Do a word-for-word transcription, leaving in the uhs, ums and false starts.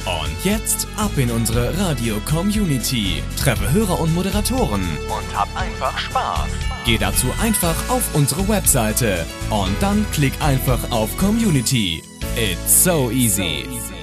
Und jetzt ab in unsere Radio-Community. Treffe Hörer und Moderatoren. Und hab einfach Spaß. Geh dazu einfach auf unsere Webseite. Und dann klick einfach auf Community. It's so easy.